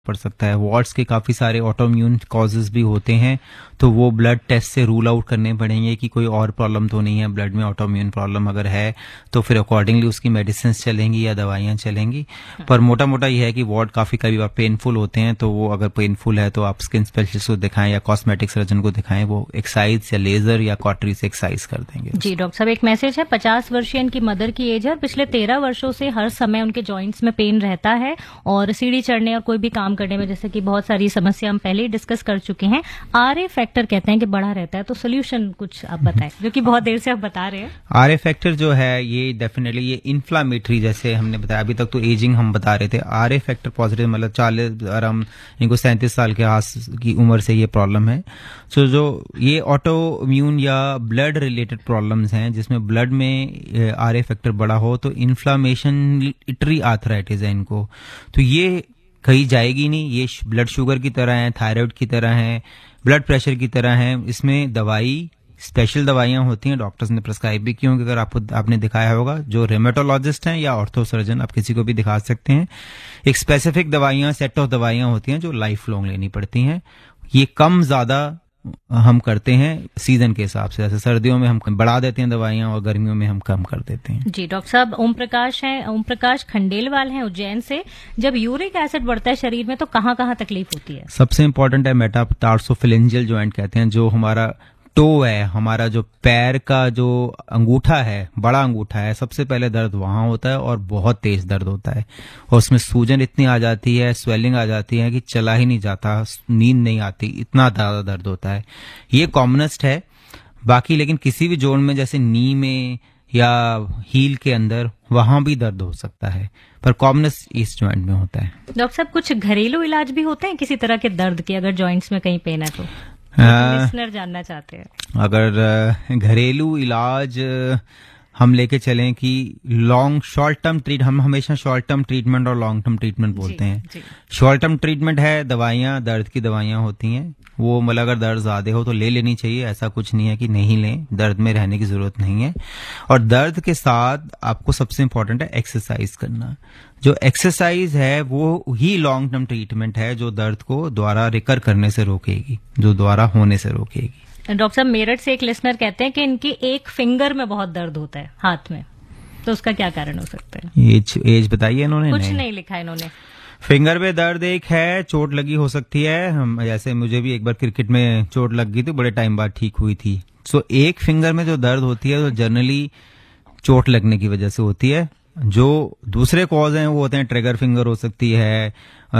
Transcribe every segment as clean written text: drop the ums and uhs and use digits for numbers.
पड़ सकता है। वार्ड्स के काफ़ी सारे ऑटोइम्यून कॉजेज भी होते हैं, तो वो ब्लड टेस्ट से रूल आउट करने पड़ेंगे कि कोई और प्रॉब्लम तो नहीं है ब्लड में। ऑटोइम्यून प्रॉब्लम अगर है तो फिर अकॉर्डिंगली उसकी मेडिसिन चलेंगी या दवाइयाँ चलेंगी। पर मोटा मोटा ये है कि वार्ड काफ़ी कभी बार पेनफुल होते हैं, तो वो अगर पेनफुल है तो आप स्किन स्पेशलिस्ट को दिखाएं या कॉस्मेटिक सर्जन को दिखाएं, वो एक्सरसाइज या लेजर या कॉटरी से एक्सरसाइज कर देंगे। जी डॉक्टर साहब, एक मैसेज है, 50 वर्षीय इनकी मदर की एज है और पिछले 13 वर्षों से हर समय उनके जॉइंट्स में पेन रहता है और सीढ़ी चढ़ने और कोई भी काम करने में जैसे कि बहुत सारी समस्या हम पहले ही डिस्कस कर चुके हैं। RA फैक्टर कहते हैं कि बढ़ा रहता है, तो सोल्यूशन कुछ आप बताएं, जो कि बहुत देर से आप बता रहे हैं। RA फैक्टर जो है ये डेफिनेटली ये इन्फ्लामेटरी, जैसे हमने बताया अभी तक तो एजिंग हम बता रहे थे। RA फैक्टर पॉजिटिव मतलब 40 और हम इनको 37 साल के आस की उम्र से ये प्रॉब्लम है। सो जो ये ऑटो इम्यून या ब्लड रिलेटेड प्रॉब्लम्स हैं जिसमें ब्लड में RA फैक्टर बढ़ा हो, तो इन्फ्लामेशनरी आर्थराइटिस है इनको। तो ये कहीं जाएगी नहीं, ये ब्लड शुगर की तरह है, थायराइड की तरह है, ब्लड प्रेशर की तरह है। इसमें दवाई स्पेशल दवाइयां होती हैं, डॉक्टर्स ने प्रिस्क्राइब भी की होंगी, अगर आपने दिखाया होगा। जो रेमेटोलॉजिस्ट हैं या ऑर्थो सर्जन, आप किसी को भी दिखा सकते हैं। एक स्पेसिफिक दवाइयां, सेट ऑफ दवाइयां होती हैं जो लाइफ लॉन्ग लेनी पड़ती हैं। ये कम ज्यादा हम करते हैं सीजन के हिसाब से, जैसे सर्दियों में हम बढ़ा देते हैं दवाइयां और गर्मियों में हम कम कर देते हैं। जी डॉक्टर साहब, ओम प्रकाश हैं, ओम प्रकाश खंडेलवाल हैं उज्जैन से। जब यूरिक एसिड बढ़ता है शरीर में तो कहाँ कहाँ तकलीफ होती है? सबसे इंपॉर्टेंट है मेटाटार्सोफिलेंजियल जॉइंट कहते हैं, जो हमारा टो है, हमारा जो पैर का जो अंगूठा है, बड़ा अंगूठा है, सबसे पहले दर्द वहां होता है और बहुत तेज दर्द होता है और उसमें सूजन इतनी आ जाती है, स्वेलिंग आ जाती है कि चला ही नहीं जाता, नींद नहीं आती, इतना ज्यादा दर्द होता है। ये कॉमनेस्ट है। बाकी लेकिन किसी भी जोड़ में जैसे नी में या हील के अंदर वहां भी दर्द हो सकता है, पर कॉमनेस्ट इस जॉइंट में होता है। डॉक्टर साहब, कुछ घरेलू इलाज भी होते हैं किसी तरह के दर्द के, अगर जॉइंट्स में कहीं पेन है तो लिसनर जानना चाहते हैं। अगर घरेलू इलाज हम लेके चलें कि शॉर्ट टर्म ट्रीट, हम हमेशा शॉर्ट टर्म ट्रीटमेंट और लॉन्ग टर्म ट्रीटमेंट बोलते हैं। शॉर्ट टर्म ट्रीटमेंट है दवाइयां, दर्द की दवाइयां होती हैं, वो मतलब अगर दर्द ज्यादा हो तो ले लेनी चाहिए, ऐसा कुछ नहीं है कि नहीं लें, दर्द में रहने की जरूरत नहीं है। और दर्द के साथ आपको सबसे इंपॉर्टेंट है एक्सरसाइज करना। जो एक्सरसाइज है वो ही लॉन्ग टर्म ट्रीटमेंट है, जो दर्द को दोबारा रिकर करने से रोकेगी, जो दोबारा होने से रोकेगी। डॉक्टर साहब, मेरठ से एक लिसनर कहते हैं कि इनकी एक फिंगर में बहुत दर्द होता है, हाथ में, तो उसका क्या कारण हो सकता है? एज बताइए इन्होंने? कुछ नहीं लिखा इन्होंने। फिंगर में दर्द एक है, चोट लगी हो सकती है। हम जैसे मुझे भी एक बार क्रिकेट में चोट लग गई थी, बड़े टाइम बाद ठीक हुई थी। सो एक फिंगर में जो दर्द होती है तो जनरली चोट लगने की वजह से होती है। जो दूसरे कॉज हैं वो होते हैं, ट्रिगर फिंगर हो सकती है,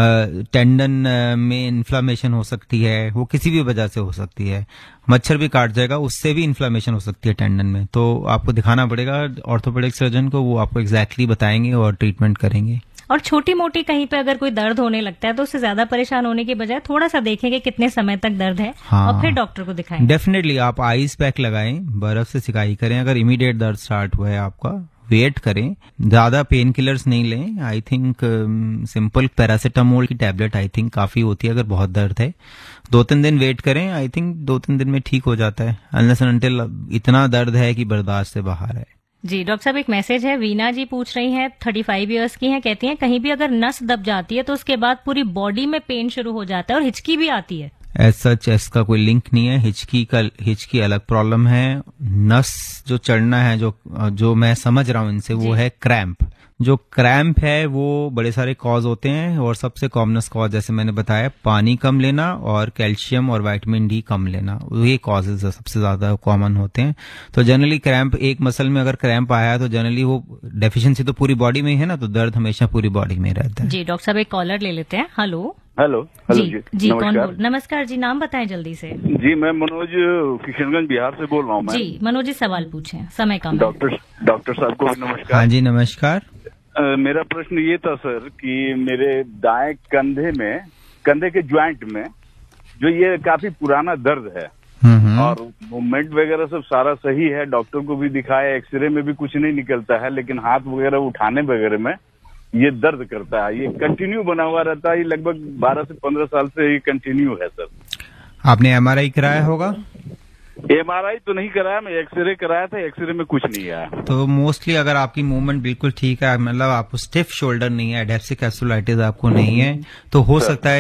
टेंडन में इन्फ्लामेशन हो सकती है, वो किसी भी वजह से हो सकती है। मच्छर भी काट जाएगा, उससे भी इन्फ्लामेशन हो सकती है टेंडन में, तो आपको दिखाना पड़ेगा ऑर्थोपेडिक सर्जन को, वो आपको एग्जैक्टली बताएंगे और ट्रीटमेंट करेंगे। और छोटी मोटी कहीं पे अगर कोई दर्द होने लगता है तो उससे ज्यादा परेशान होने की बजाय थोड़ा सा देखेंगे कितने समय तक दर्द है, हाँ, और फिर डॉक्टर को दिखाएं। डेफिनेटली आप आइस पैक लगाएं, बर्फ से सिकाई करें। अगर इमीडिएट दर्द स्टार्ट हुआ है आपका, वेट करें, ज्यादा पेन किलर्स नहीं लें। आई थिंक सिंपल पैरासिटामोल की टैबलेट आई थिंक काफी होती है अगर बहुत दर्द है। 2-3 दिन वेट करें, आई थिंक 2-3 दिन में ठीक हो जाता है, अनलेस एंड अनटिल इतना दर्द है कि बर्दाश्त से बाहर है। जी डॉक्टर साहब, एक मैसेज है, वीना जी पूछ रही हैं, 35 इयर्स की हैं, कहती हैं कहीं भी अगर नस दब जाती है तो उसके बाद पूरी बॉडी में पेन शुरू हो जाता है और हिचकी भी आती है। एज सच इसका कोई लिंक नहीं है, हिचकी अलग प्रॉब्लम है। नस जो चढ़ना है, जो मैं समझ रहा हूँ इनसे, वो है क्रैम्प। जो क्रैम्प है वो बड़े सारे कॉज होते हैं और सबसे कॉमनस कॉज जैसे मैंने बताया, पानी कम लेना और कैल्शियम और विटामिन डी कम लेना, ये कॉजेज सबसे ज्यादा कॉमन होते हैं। तो जनरली क्रैम्प, एक मसल में अगर क्रैम्प आया तो जनरली वो डेफिशिएंसी तो पूरी बॉडी में है ना, तो दर्द हमेशा पूरी बॉडी में रहता है। जी डॉक्टर साहब, एक कॉलर ले लेते हैं। हेलो हेलो जी कौन बोल? नमस्कार जी, नाम बताएं जल्दी से। जी मैं मनोज किशनगंज बिहार से बोल रहा हूँ। जी मनोज जी, सवाल पूछें, समय कम है। डॉक्टर साहब को नमस्कार। हाँ जी नमस्कार। मेरा प्रश्न ये था सर कि मेरे दाएं कंधे के ज्वाइंट में जो ये काफी पुराना दर्द है और मूवमेंट वगैरह सब सारा सही है, डॉक्टर को भी दिखाया, एक्सरे में भी कुछ नहीं निकलता है, लेकिन हाथ वगैरह उठाने वगैरह में ये दर्द करता है, ये कंटिन्यू बना हुआ रहता है, ये लगभग 12 से 15 साल से ये कंटिन्यू है सर। आपने MRI कराया होगा? MRI तो नहीं कराया, मैं एक्सरे कराया था, एक्सरे में कुछ नहीं आया। तो मोस्टली अगर आपकी मूवमेंट बिल्कुल ठीक है, मतलब आपको स्टिफ शोल्डर नहीं है, एडेप्सिक कैप्सुलाइटिस आपको नहीं है, तो हो सकता है